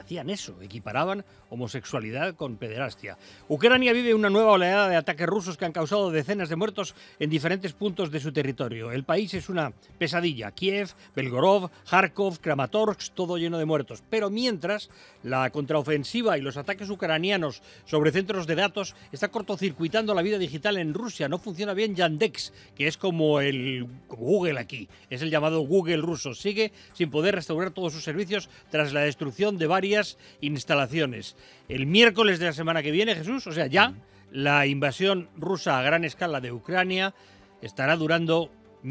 hacían eso, equiparaban homosexualidad con pederastia. Ucrania vive una nueva oleada de ataques rusos que han causado decenas de muertos en diferentes puntos de su territorio. El país es una pesadilla. Kiev, Belgorod, Kharkov, Kramatorsk, todo lleno de muertos. Pero mientras, la contraofensiva y los ataques ucranianos sobre centros de datos están cortocircuitando la vida digital en Rusia. No funciona bien Yandex, que es como Google aquí. Es el llamado Google ruso. Sigue sin poder restaurar todos sus servicios tras la destrucción de varias instalaciones. El miércoles de la semana que viene, Jesús, o sea, ya, la invasión rusa a gran escala de Ucrania estará durando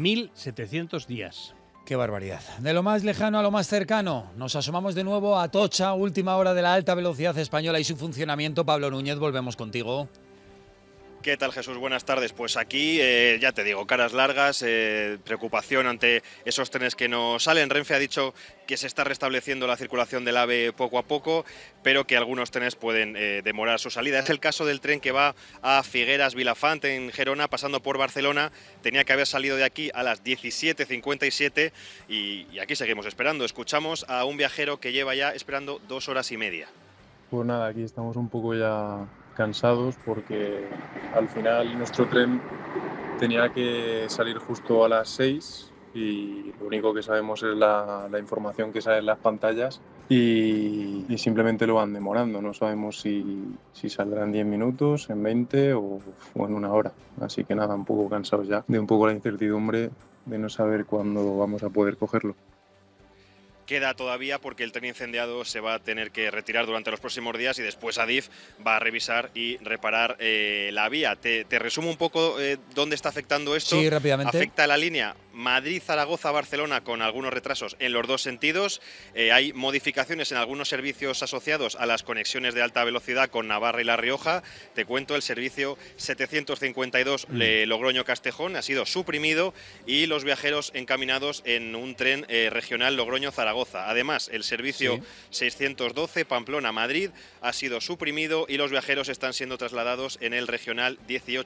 1.700 días. ¡Qué barbaridad! De lo más lejano a lo más cercano, nos asomamos de nuevo a Atocha, última hora de la alta velocidad española y su funcionamiento. Pablo Núñez, volvemos contigo. ¿Qué tal, Jesús? Buenas tardes. Pues aquí, ya te digo, caras largas, preocupación ante esos trenes que no salen. Renfe ha dicho que se está restableciendo la circulación del AVE poco a poco, pero que algunos trenes pueden demorar su salida. Es el caso del tren que va a Figueras Vilafant, en Gerona, pasando por Barcelona. Tenía que haber salido de aquí a las 17:57 y aquí seguimos esperando. Escuchamos a un viajero que lleva ya esperando 2 horas y media. Pues nada, aquí estamos un poco ya cansados porque al final nuestro tren tenía que salir justo a las 6 y lo único que sabemos es la información que sale en las pantallas y simplemente lo van demorando. No sabemos si saldrá en 10 minutos, en 20 o en 1 hora. Así que nada, un poco cansados ya de un poco la incertidumbre de no saber cuándo vamos a poder cogerlo. Queda todavía porque el tren incendiado se va a tener que retirar durante los próximos días y después Adif va a revisar y reparar la vía. Te resumo un poco dónde está afectando esto. Sí, rápidamente. Afecta a la línea Madrid-Zaragoza-Barcelona con algunos retrasos en los dos sentidos. Hay modificaciones en algunos servicios asociados a las conexiones de alta velocidad con Navarra y La Rioja. Te cuento, el servicio 752 Logroño-Castejón ha sido suprimido y los viajeros encaminados en un tren regional Logroño-Zaragoza. Además, el servicio 612 Pamplona-Madrid ha sido suprimido y los viajeros están siendo trasladados en el regional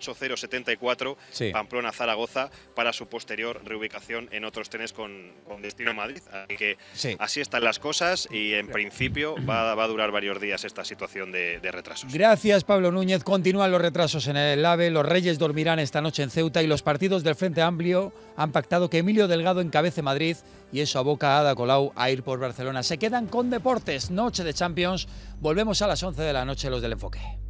18074 Pamplona-Zaragoza para su posterior reubicación en otros trenes con destino a Madrid. Así que así están las cosas y en principio va a durar varios días esta situación de retrasos. Gracias, Pablo Núñez. Continúan los retrasos en el AVE. Los Reyes dormirán esta noche en Ceuta y los partidos del Frente Amplio han pactado que Emilio Delgado encabece Madrid y eso aboca a Ada Colau a ir por Barcelona. Se quedan con deportes, noche de Champions. Volvemos a las 11 de la noche los del Enfoque.